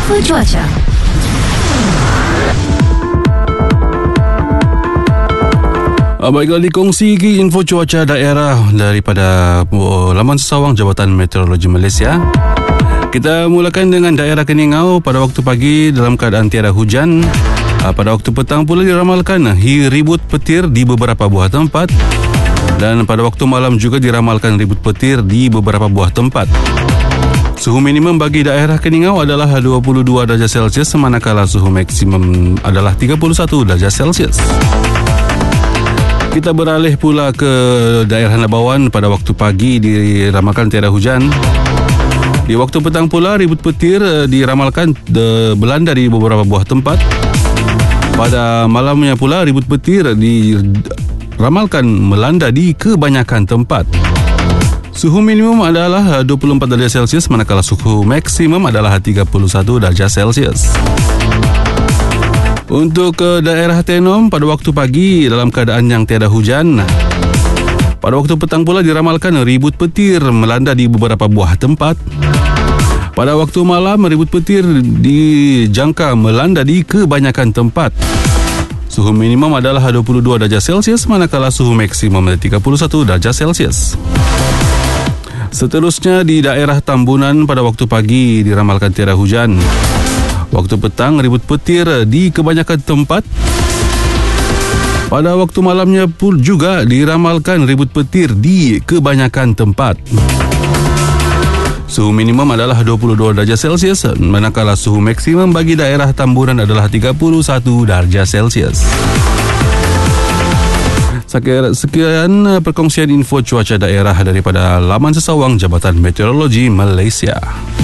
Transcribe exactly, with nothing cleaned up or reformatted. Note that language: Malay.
info cuaca. Baiklah, dikongsi ke info cuaca daerah daripada oh, laman sesawang Jabatan Meteorologi Malaysia. Kita mulakan dengan daerah Keningau. Pada waktu pagi dalam keadaan tiada hujan. Pada waktu petang pula diramalkan ribut petir di beberapa buah tempat. Dan pada waktu malam juga diramalkan ribut petir di beberapa buah tempat. Suhu minimum bagi daerah Keningau adalah dua puluh dua darjah Celsius, manakala suhu maksimum adalah tiga puluh satu darjah Celsius. Kita beralih pula ke daerah Nabawan. Pada waktu pagi diramalkan tiada hujan. Di waktu petang pula ribut petir diramalkan de melanda di beberapa buah tempat. Pada malamnya pula ribut petir diramalkan melanda di kebanyakan tempat. Suhu minimum adalah dua puluh empat darjah Celsius, manakala suhu maksimum adalah tiga puluh satu darjah Celsius. Untuk ke daerah Tenom, pada waktu pagi dalam keadaan yang tiada hujan. Pada waktu petang pula diramalkan ribut petir melanda di beberapa buah tempat. Pada waktu malam ribut petir dijangka melanda di kebanyakan tempat. Suhu minimum adalah dua puluh dua darjah Celsius, manakala suhu maksimum adalah tiga puluh satu darjah Celsius. Seterusnya di daerah Tambunan, pada waktu pagi diramalkan tiada hujan. Waktu petang ribut petir di kebanyakan tempat. Pada waktu malamnya pun juga diramalkan ribut petir di kebanyakan tempat. Suhu minimum adalah dua puluh dua darjah Celsius, manakala suhu maksimum bagi daerah Tambunan adalah tiga puluh satu darjah Celsius. Sekian perkongsian info cuaca daerah daripada laman sesawang Jabatan Meteorologi Malaysia.